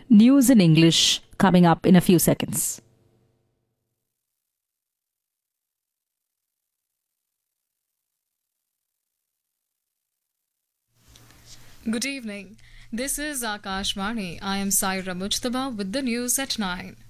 News in English coming up in a few seconds. Good evening. This is Akashvani. I am Saira Mujtaba with the news at 9.